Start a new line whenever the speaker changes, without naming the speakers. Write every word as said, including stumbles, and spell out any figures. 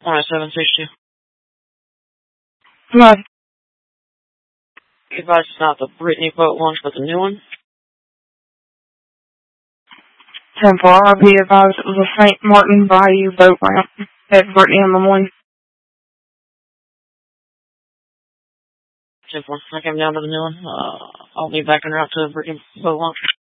one oh seven six two.
Come on.
Advise it's not the Brittany boat launch, but the new one.
ten four, I'll be advised it was a Saint Martin Bayou boat ramp at Brittany on the Moine.
ten four, I came down to the new one. Uh, I'll be back en route to Brittany boat launch.